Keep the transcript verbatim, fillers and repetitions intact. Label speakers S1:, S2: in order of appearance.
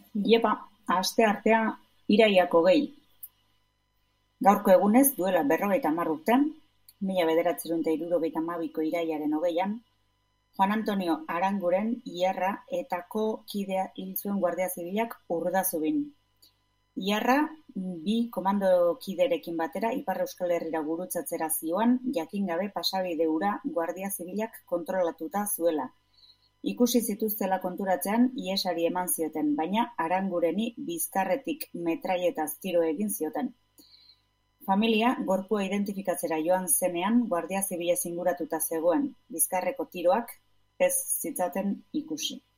S1: Iepa, asteartea iraiak hogei. Gaurko egunez, duela berrogeita hamar urte, mila bederatziehun eta hirurogeita hamabiko iraiaren hogeian, Juan Antonio Aranguren Iarra etako kidea hil zuen Guardia Zibilak Urdazubin. Iarra bi komandokiderekin batera Ipar Euskal Herrira gurutzatzera zioan, jakin gabe pasabide hura Guardia Zibilak kontrolatuta zuela. Ikusi zituztela konturatzean ihesari eman zioten, baina Arangureni bizkarretik metrailetaz tiro egin zioten. Familia gorpua identifikatzera joan zenean Guardia Zibilez inguratuta zegoen, bizkarreko tiroak ez zitzaten ikusi.